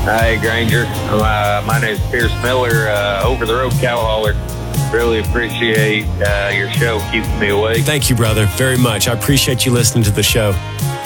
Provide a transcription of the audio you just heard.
Hi, Granger. My name's Pierce Miller, Over the Road Cow Hauler. Really appreciate your show keeping me awake. Thank you, brother, very much. I appreciate you listening to the show.